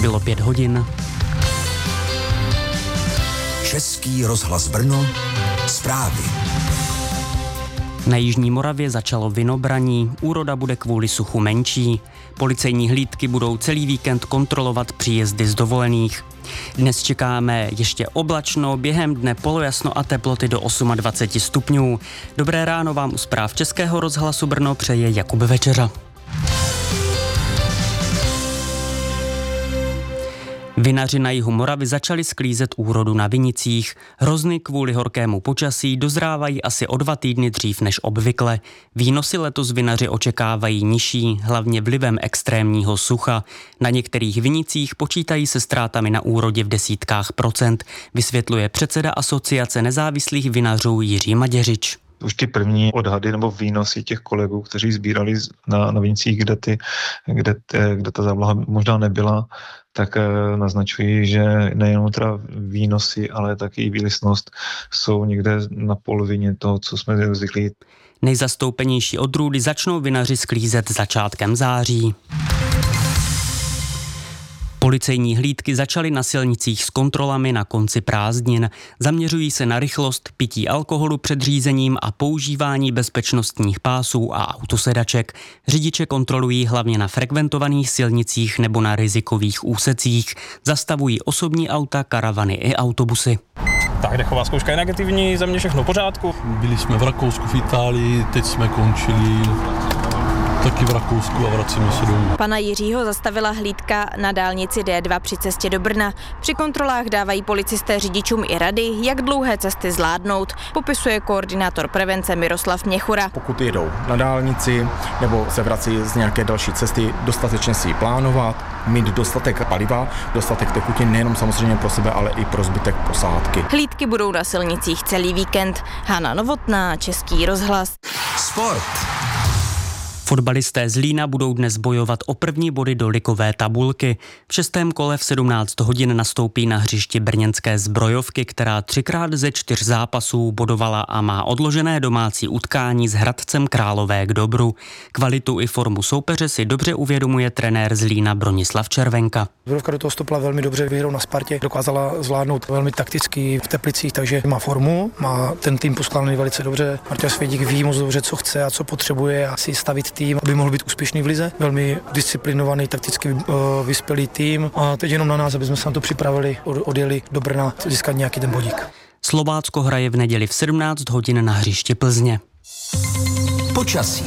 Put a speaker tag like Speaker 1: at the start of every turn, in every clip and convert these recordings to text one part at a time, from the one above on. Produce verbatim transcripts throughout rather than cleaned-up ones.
Speaker 1: Bylo pět hodin.
Speaker 2: Český rozhlas Brno, zprávy.
Speaker 1: Na jižní Moravě začalo vinobraní, úroda bude kvůli suchu menší. Policejní hlídky budou celý víkend kontrolovat příjezdy z dovolených. Dnes čekáme ještě oblačno, během dne polojasno a teploty do dvacet osm stupňů. Dobré ráno vám u zpráv Českého rozhlasu Brno přeje Jakub Večeřa. Vinaři na jihu Moravy začali sklízet úrodu na vinicích. Hrozny kvůli horkému počasí dozrávají asi o dva týdny dřív než obvykle. Výnosy letos vinaři očekávají nižší, hlavně vlivem extrémního sucha. Na některých vinicích počítají se ztrátami na úrodě v desítkách procent, vysvětluje předseda Asociace nezávislých vinařů Jiří Maděřič.
Speaker 3: Už ty první odhady nebo výnosy těch kolegů, kteří sbírali na, na vinicích, kde, ty, kde, kde ta závlaha možná nebyla, tak naznačují, že nejenom teda výnosy, ale taky i výlisnost jsou někde na polovině toho, co jsme zvyklí.
Speaker 1: Nejzastoupenější odrůdy začnou vinaři sklízet začátkem září. Policejní hlídky začaly na silnicích s kontrolami na konci prázdnin. Zaměřují se na rychlost, pití alkoholu před řízením a používání bezpečnostních pásů a autosedaček. Řidiče kontrolují hlavně na frekventovaných silnicích nebo na rizikových úsecích. Zastavují osobní auta, karavany i autobusy.
Speaker 4: Tak, dechová zkouška je negativní, za mě všechno v pořádku.
Speaker 5: Byli jsme v Rakousku, v Itálii, teď jsme končili taky v Rakousku a vracíme se domů.
Speaker 6: Pana Jiřího zastavila hlídka na dálnici D dva při cestě do Brna. Při kontrolách dávají policisté řidičům i rady, jak dlouhé cesty zvládnout, popisuje koordinátor prevence Miroslav Měchura.
Speaker 7: Pokud jedou na dálnici nebo se vrací z nějaké další cesty, dostatečně si ji plánovat, mít dostatek paliva, dostatek tekutin nejenom samozřejmě pro sebe, ale i pro zbytek posádky.
Speaker 6: Hlídky budou na silnicích celý víkend. Hana Novotná, Český rozhlas.
Speaker 2: Sport.
Speaker 1: Fotbalisté z Lína budou dnes bojovat o první body do ligové tabulky. V šestém kole v sedmnáct hodin nastoupí na hřišti brněnské Zbrojovky, která třikrát ze čtyř zápasů bodovala a má odložené domácí utkání s Hradcem Králové k dobru. Kvalitu i formu soupeře si dobře uvědomuje trenér z Lína Bronislav Červenka.
Speaker 8: Zbrojovka do toho stopla velmi dobře, vyhrou na Spartě, dokázala zvládnout velmi takticky v Teplicích, takže má formu, má ten tým poskládaný velice dobře. Martin Svědík ví moc dobře, co chce a co potřebuje a si stavit tým, aby mohl být úspěšný v lize. Velmi disciplinovaný, takticky uh, vyspělý tým a teď jenom na nás, aby jsme se na to připravili, odjeli do Brna, získat nějaký ten bodík.
Speaker 1: Slovácko hraje v neděli v sedmnáct hodin na hřišti Plzně.
Speaker 2: Počasí.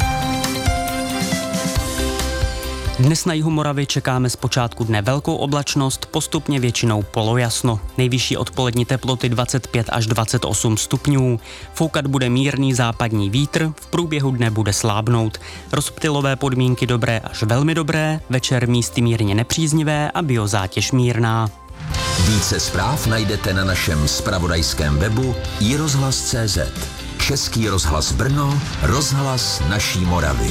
Speaker 1: Dnes na jihu Moravy čekáme z počátku dne velkou oblačnost, postupně většinou polojasno. Nejvyšší odpolední teploty dvacet pět až dvacet osm stupňů. Foukat bude mírný západní vítr, v průběhu dne bude slábnout. Rozptylové podmínky dobré až velmi dobré, večer místy mírně nepříznivé a biozátěž mírná.
Speaker 2: Více zpráv najdete na našem zpravodajském webu i rozhlas tečka cé zet. Český rozhlas Brno, rozhlas naší Moravy.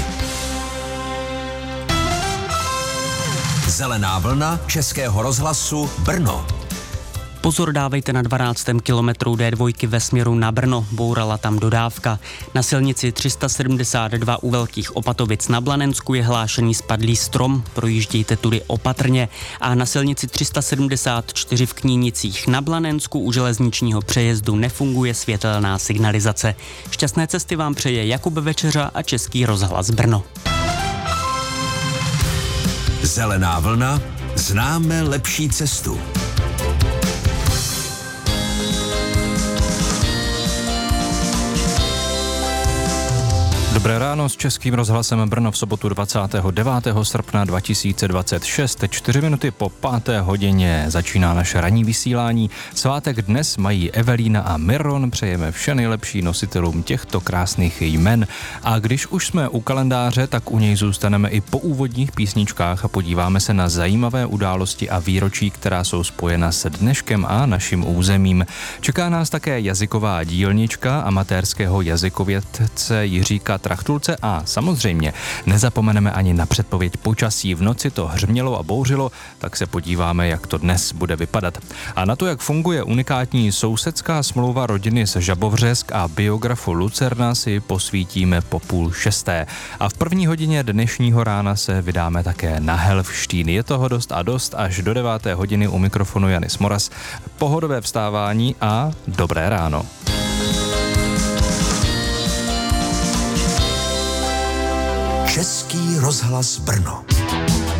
Speaker 2: Zelená vlna Českého rozhlasu Brno.
Speaker 1: Pozor dávejte na dvanáctém kilometru D dva ve směru na Brno, bourala tam dodávka. Na silnici tři sta sedmdesát dva u Velkých Opatovic na Blanensku je hlášený spadlý strom, projíždějte tudy opatrně. A na silnici tři sta sedmdesát čtyři v Knínicích na Blanensku u železničního přejezdu nefunguje světelná signalizace. Šťastné cesty vám přeje Jakub Večeřa a Český rozhlas Brno.
Speaker 2: Zelená vlna, známe lepší cestu.
Speaker 9: Dobré ráno s Českým rozhlasem Brno v sobotu dvacátého devátého srpna dva tisíce dvacet šest, čtyři minuty po páté hodině začíná naše ranní vysílání. Svátek dnes mají Evelína a Miron, přejeme vše nejlepší nositelům těchto krásných jmen. A když už jsme u kalendáře, tak u něj zůstaneme i po úvodních písničkách a podíváme se na zajímavé události a výročí, která jsou spojena s dneškem a naším územím. Čeká nás také jazyková dílnička amatérského jazykovědce Jiříka Trach Krachtulce a samozřejmě nezapomeneme ani na předpověď počasí. V noci to hřmělo a bouřilo, tak se podíváme, jak to dnes bude vypadat. A na to, jak funguje unikátní sousedská smlouva rodiny z Žabovřesk a biografu Lucerna, si posvítíme po půl šesté. A v první hodině dnešního rána se vydáme také na Helfštín. Je toho dost a dost až do deváté hodiny. U mikrofonu Janis Moras. Pohodové vstávání a dobré ráno.
Speaker 2: Český rozhlas Brno.